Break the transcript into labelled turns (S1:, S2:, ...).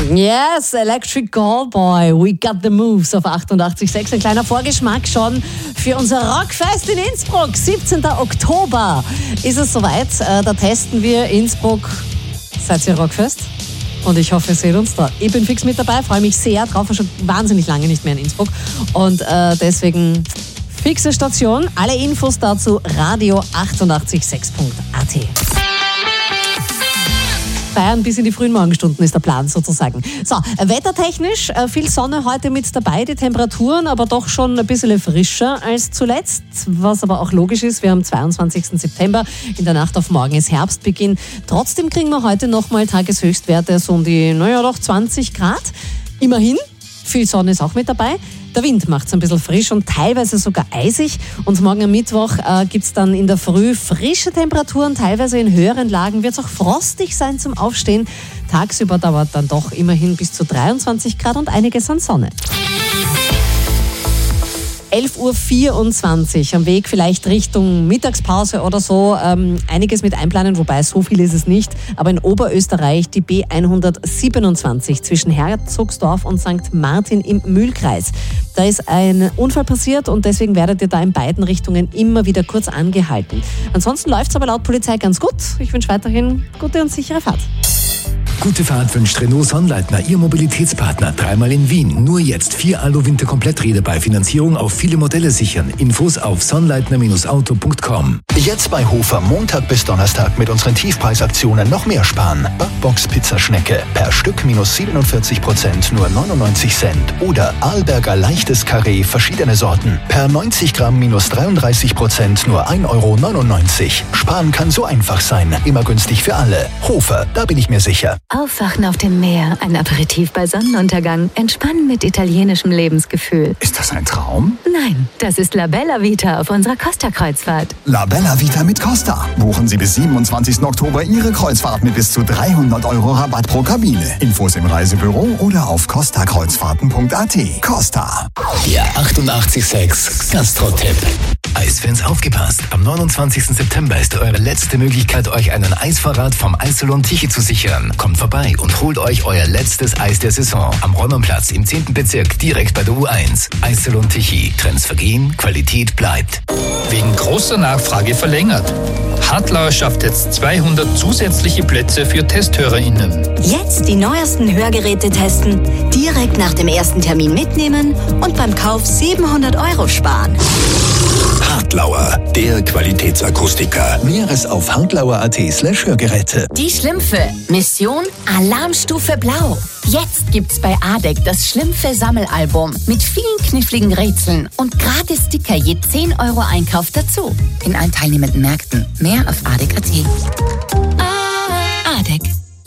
S1: Yes, Electric Callboy, we got the moves auf 88.6. Ein kleiner Vorgeschmack schon für unser Rockfest in Innsbruck. 17. Oktober ist es soweit. Da testen wir Innsbruck. Seid ihr Rockfest? Und ich hoffe, ihr seht uns da. Ich bin fix mit dabei, freue mich sehr drauf. War schon wahnsinnig lange nicht mehr in Innsbruck. Und deswegen fixe Station. Alle Infos dazu radio886.at. Bayern bis in die frühen Morgenstunden ist der Plan sozusagen. So, wettertechnisch viel Sonne heute mit dabei, die Temperaturen aber doch schon ein bisschen frischer als zuletzt, was aber auch logisch ist. Wir haben 22. September, in der Nacht auf morgen ist Herbstbeginn. Trotzdem kriegen wir heute nochmal Tageshöchstwerte so um die, doch 20 Grad. Immerhin, viel Sonne ist auch mit dabei. Der Wind macht es ein bisschen frisch und teilweise sogar eisig. Und morgen am Mittwoch gibt es dann in der Früh frische Temperaturen. Teilweise in höheren Lagen wird es auch frostig sein zum Aufstehen. Tagsüber dauert dann doch immerhin bis zu 23 Grad und einiges an Sonne. 11.24 Uhr, am Weg vielleicht Richtung Mittagspause oder so. Einiges mit einplanen, wobei so viel ist es nicht. Aber in Oberösterreich die B127 zwischen Herzogsdorf und St. Martin im Mühlkreis. Da ist ein Unfall passiert und deswegen werdet ihr da in beiden Richtungen immer wieder kurz angehalten. Ansonsten läuft es aber laut Polizei ganz gut. Ich wünsche weiterhin gute und sichere Fahrt.
S2: Gute Fahrt wünscht Renault Sonnleitner, Ihr Mobilitätspartner. Dreimal in Wien. Nur jetzt 4 Alu-Winter-Kompletträder bei Finanzierung auf viele Modelle sichern. Infos auf sonnleitner-auto.com.
S3: Jetzt bei Hofer Montag bis Donnerstag mit unseren Tiefpreisaktionen noch mehr sparen. Backbox Pizzaschnecke per Stück -47%, nur 99 Cent. Oder Arlberger leichtes Karree, verschiedene Sorten. Per 90 Gramm -33%, nur 1,99 Euro. Sparen kann so einfach sein. Immer günstig für alle. Hofer, da bin ich mir sicher.
S4: Aufwachen auf dem Meer, ein Aperitif bei Sonnenuntergang, entspannen mit italienischem Lebensgefühl.
S5: Ist das ein Traum?
S4: Nein, das ist La Bella Vita auf unserer Costa-Kreuzfahrt.
S5: La Bella Vita mit Costa. Buchen Sie bis 27. Oktober Ihre Kreuzfahrt mit bis zu 300 Euro Rabatt pro Kabine. Infos im Reisebüro oder auf costakreuzfahrten.at. Costa.
S2: Der 88.6 Gastro-Tipp. Eisfans aufgepasst! Am 29. September ist eure letzte Möglichkeit, euch einen Eisvorrat vom Eissalon Tichy zu sichern. Kommt vorbei und holt euch euer letztes Eis der Saison. Am Räumerplatz im 10. Bezirk, direkt bei der U1. Eissalon Tichy. Trends vergehen, Qualität bleibt.
S6: Wegen großer Nachfrage verlängert. Hartlauer schafft jetzt 200 zusätzliche Plätze für TesthörerInnen.
S7: Jetzt die neuesten Hörgeräte testen, direkt nach dem ersten Termin mitnehmen und beim Kauf 700 Euro sparen.
S3: Hartlauer, der Qualitätsakustiker. Näheres auf hartlauer.at/Hörgeräte.
S8: Die Schlümpfe. Mission Alarmstufe Blau. Jetzt gibt's bei ADEC das Schlümpfe-Sammelalbum mit vielen kniffligen Rätseln und gratis Sticker je 10 Euro Einkauf dazu. In allen teilnehmenden Märkten. Mehr auf ADEC.at. ADEC.